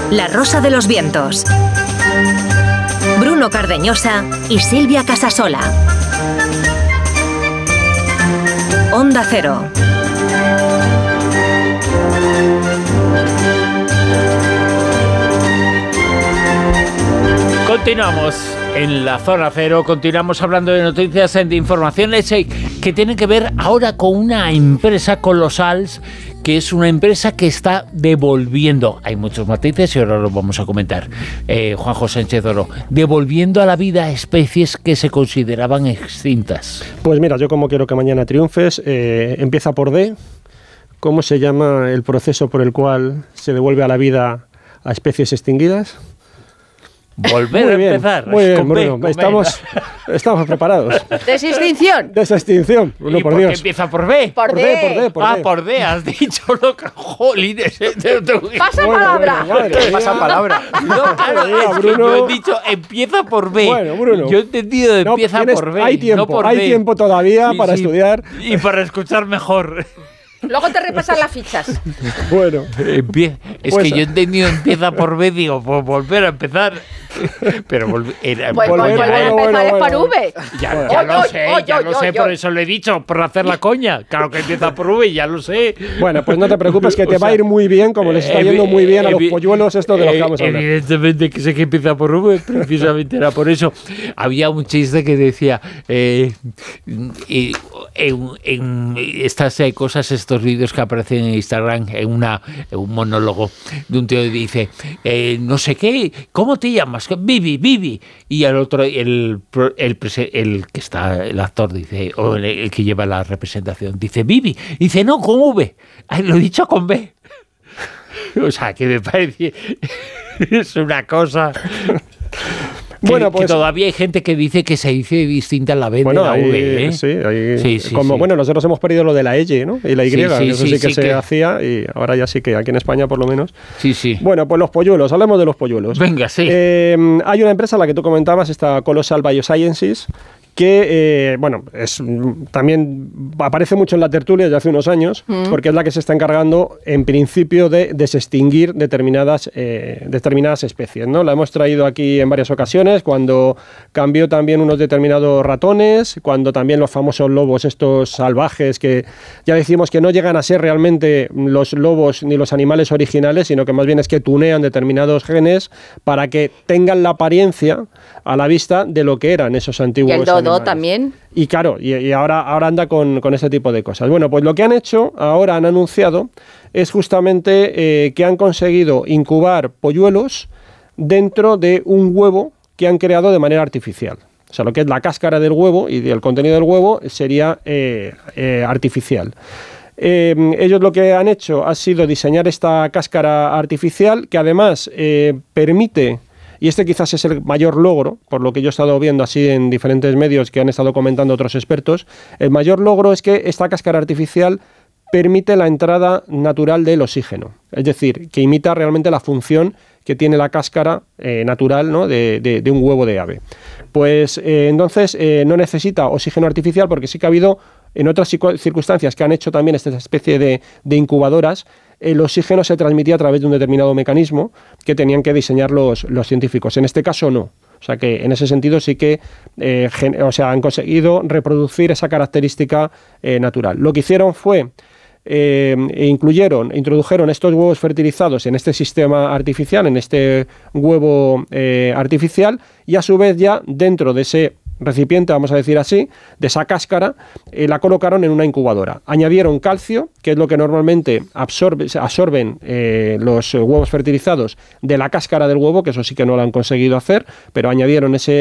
La Rosa de los Vientos. Bruno Cardeñosa y Silvia Casasola. Onda Cero. Continuamos en la Zona Cero, continuamos hablando de noticias, de informaciones que tienen que ver ahora con una empresa colosal, que es una empresa que está devolviendo, hay muchos matices y ahora los vamos a comentar, Juanjo Sánchez Oro, devolviendo a la vida especies que se consideraban extintas. Pues mira, yo como quiero que mañana triunfes, empieza por D. ¿Cómo se llama el proceso por el cual se devuelve a la vida a especies extinguidas? Volver a empezar. Muy bien, Bruno. Estamos preparados. ¿Desextinción? Desextinción. Bruno, ¿Y por por qué Dios. empieza por B? Por D. Por D, has dicho, loca. Jolines. Pasa palabra. Pasa palabra. No, claro, es que Bruno. yo he dicho empieza por B. Bueno, Bruno. Yo he entendido empieza por B. Hay tiempo, no por hay D. tiempo todavía Sí, para sí. estudiar. Y para escuchar mejor. Luego te repasan las fichas. Bueno. Es Pues, que yo he entendido empieza por B, digo, pues volver a empezar. Pero volver a empezar es por V. Ya lo sé, por eso lo he dicho, por hacer la coña. Claro que empieza por V, ya lo sé. Bueno, pues no te preocupes, que te va a ir muy bien, como les está yendo muy bien a los polluelos estos de los que vamos a hablar. Evidentemente que sé que empieza por V, precisamente era por eso. Había un chiste que decía, en estas cosas, estos vídeos que aparecen en Instagram, en un monólogo de un tío que dice, no sé qué, ¿cómo te llamas? Vivi. Y el otro, el que está, el actor, dice, o el que lleva la representación, dice, Vivi. Dice, no, con V. Ay, lo he dicho con B. O sea, que me parece... es una cosa... Bueno, pues, que todavía hay gente que dice que se dice distinta la B de la V, ¿eh? Sí. Bueno, nosotros hemos perdido lo de la Y, ¿no? Y la Y, eso sí que se hacía, y ahora ya sí que aquí en España por lo menos. Sí. Bueno, pues los polluelos, hablemos de los polluelos. Venga, sí. Hay una empresa, la que tú comentabas, esta Colossal Biosciences, que, también aparece mucho en la tertulia desde hace unos años, porque es la que se está encargando, en principio, de desextinguir determinadas especies, ¿no? La hemos traído aquí en varias ocasiones, cuando cambió también unos determinados ratones, cuando también los famosos lobos estos salvajes, que ya decimos que no llegan a ser realmente los lobos ni los animales originales, sino que más bien es que tunean determinados genes para que tengan la apariencia a la vista de lo que eran esos antiguos animales. También. Y claro, y ahora anda con este tipo de cosas. Bueno, pues lo que han hecho, ahora han anunciado, es justamente que han conseguido incubar polluelos dentro de un huevo que han creado de manera artificial. O sea, lo que es la cáscara del huevo y el contenido del huevo sería artificial. Ellos lo que han hecho ha sido diseñar esta cáscara artificial que además permite... Y este quizás es el mayor logro, por lo que yo he estado viendo así en diferentes medios que han estado comentando otros expertos. El mayor logro es que esta cáscara artificial permite la entrada natural del oxígeno. Es decir, que imita realmente la función que tiene la cáscara natural, ¿no? de un huevo de ave. Pues entonces no necesita oxígeno artificial, porque sí que ha habido en otras circunstancias que han hecho también esta especie de incubadoras. El oxígeno se transmitía a través de un determinado mecanismo que tenían que diseñar los científicos. En este caso no. O sea que en ese sentido sí que han conseguido reproducir esa característica natural. Lo que hicieron fue introdujeron estos huevos fertilizados en este sistema artificial, en este huevo artificial, y a su vez ya dentro de ese recipiente, vamos a decir así, de esa cáscara, la colocaron en una incubadora. Añadieron calcio, que es lo que normalmente absorben los huevos fertilizados de la cáscara del huevo, que eso sí que no lo han conseguido hacer, pero añadieron ese